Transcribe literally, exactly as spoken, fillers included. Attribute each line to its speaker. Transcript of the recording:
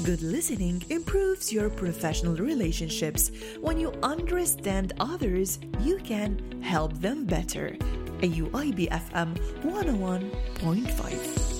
Speaker 1: Good listening improves your professional relationships. When you understand others, you can help them better. A U I B F M one oh one point five.